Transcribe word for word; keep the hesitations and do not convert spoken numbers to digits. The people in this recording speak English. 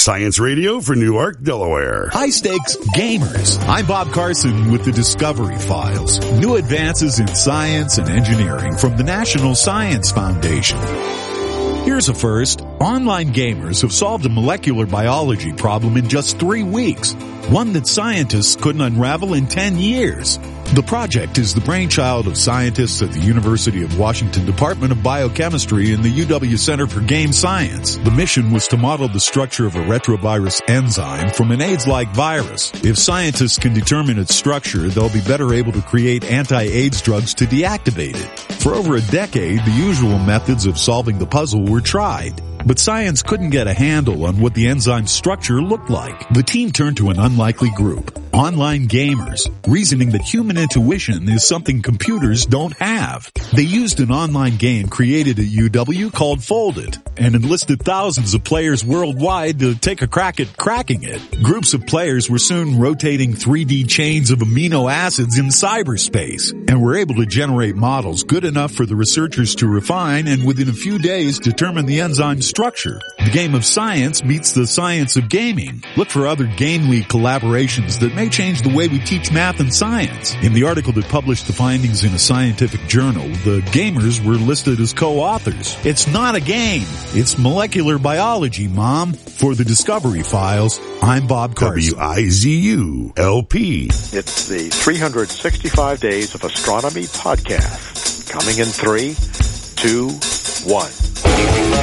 Science Radio for Newark, Delaware. High stakes gamers. I'm Bob Carson with the Discovery Files. New advances in science and engineering from the National Science Foundation. Here's a first. Online gamers have solved a molecular biology problem in just three weeks. One that scientists couldn't unravel in ten years. The project is the brainchild of scientists at the University of Washington Department of Biochemistry and the U W Center for Game Science. The mission was to model the structure of a retrovirus enzyme from an AIDS-like virus. If scientists can determine its structure, they'll be better able to create anti-AIDS drugs to deactivate it. For over a decade, the usual methods of solving the puzzle were tried. But science couldn't get a handle on what the enzyme's structure looked like. The team turned to an unlikely group, online gamers, reasoning that human intuition is something computers don't have. They used an online game created at U W called Foldit and enlisted thousands of players worldwide to take a crack at cracking it. Groups of players were soon rotating three D chains of amino acids in cyberspace and were able to generate models good enough for the researchers to refine and within a few days determine the enzyme's structure. The game of science meets the science of gaming. Look for other Game Week collaborations that may change the way we teach math and science. In the article that published the findings in a scientific journal, the gamers were listed as co-authors. It's not a game. It's molecular biology, Mom. For the Discovery Files, I'm Bob Carson. W I Z U L P. It's the three hundred sixty-five Days of Astronomy podcast. Coming in three, two, one.